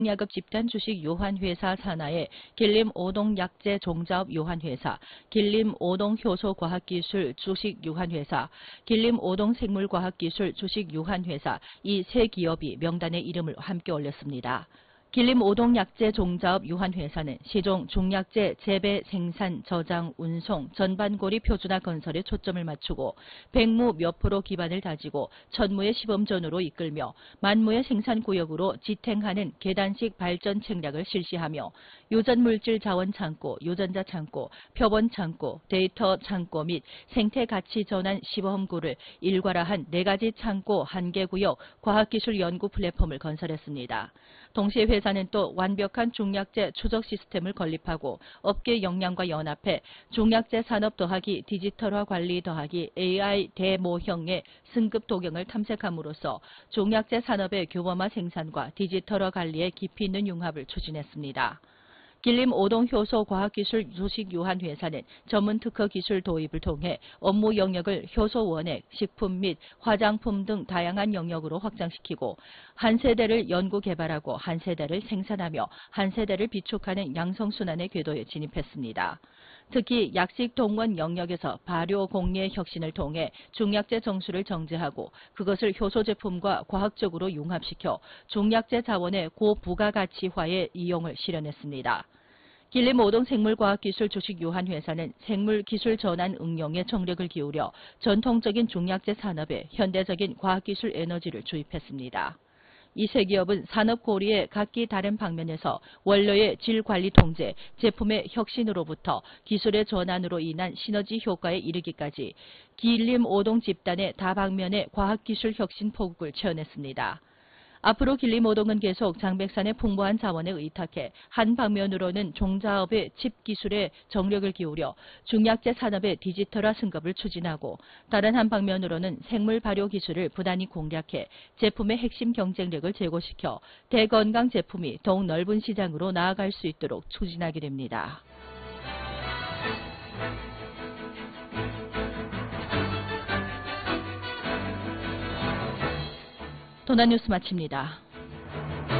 야급 집단 주식 유한회사 산하의 길림 오동 약재 종자업 유한회사, 길림 오동 효소과학기술 주식 유한회사, 길림 오동 생물과학기술 주식 유한회사 이 세 기업이 명단에 이름을 함께 올렸습니다. 길림 오동 약재 종자업 유한회사는 시종 중약재 재배, 생산, 저장, 운송, 전반고리 표준화 건설에 초점을 맞추고 백무 몇 프로 기반을 다지고 천무의 시범전으로 이끌며 만무의 생산구역으로 지탱하는 계단식 발전 책략을 실시하며 유전물질 자원 창고, 유전자 창고, 표본 창고, 데이터 창고 및 생태 가치 전환 시범구를 일괄화한 4가지 창고 한계구역 과학기술 연구 플랫폼을 건설했습니다. 동시에 회사는 또 완벽한 중약재 추적 시스템을 건립하고 업계 역량과 연합해 중약재 산업 더하기 디지털화 관리 더하기 AI 대모형의 승급 도경을 탐색함으로써 중약재 산업의 규모화 생산과 디지털화 관리에 깊이 있는 융합을 추진했습니다. 길림 오동 효소 과학기술 주식 유한회사는 전문 특허 기술 도입을 통해 업무 영역을 효소 원액, 식품 및 화장품 등 다양한 영역으로 확장시키고 한 세대를 연구 개발하고 한 세대를 생산하며 한 세대를 비축하는 양성순환의 궤도에 진입했습니다. 특히 약식 동원 영역에서 발효 공예 혁신을 통해 중약재 정수를 정제하고 그것을 효소 제품과 과학적으로 융합시켜 중약재 자원의 고부가가치화의 이용을 실현했습니다. 길림 오동 생물과학기술 주식 유한회사는 생물기술 전환 응용에 정력을 기울여 전통적인 중약재 산업에 현대적인 과학기술 에너지를 주입했습니다. 이 세 기업은 산업 고리의 각기 다른 방면에서 원료의 질관리 통제, 제품의 혁신으로부터 기술의 전환으로 인한 시너지 효과에 이르기까지 길림 오동 집단의 다방면의 과학기술 혁신 포국을 채워냈습니다. 앞으로 길림 오동은 계속 장백산의 풍부한 자원에 의탁해 한 방면으로는 종자업의 칩 기술에 정력을 기울여 중약재 산업의 디지털화 승급을 추진하고 다른 한 방면으로는 생물 발효 기술을 부단히 공략해 제품의 핵심 경쟁력을 제고시켜 대건강 제품이 더욱 넓은 시장으로 나아갈 수 있도록 추진하게 됩니다. 도난 뉴스 마칩니다.